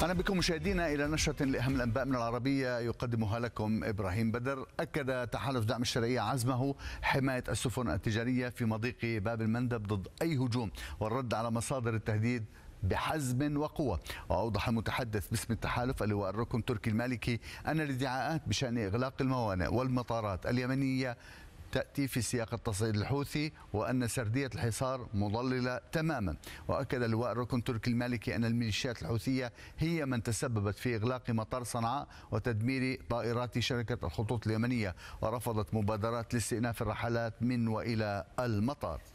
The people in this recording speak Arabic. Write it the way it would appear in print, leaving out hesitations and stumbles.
أهلا بكم مشاهدينا إلى نشرة لأهم الأنباء من العربية يقدمها لكم إبراهيم بدر. أكد تحالف دعم الشرعية عزمه حماية السفن التجارية في مضيق باب المندب ضد أي هجوم والرد على مصادر التهديد بحزم وقوة. وأوضح المتحدث باسم التحالف اللواء الركن تركي المالكي أن الادعاءات بشأن إغلاق الموانئ والمطارات اليمنية تأتي في سياق التصعيد الحوثي وأن سردية الحصار مضللة تماما. وأكد اللواء الركن تركي المالكي أن الميليشيات الحوثية هي من تسببت في إغلاق مطار صنعاء وتدمير طائرات شركة الخطوط اليمنية، ورفضت مبادرات لاستئناف الرحلات من وإلى المطار.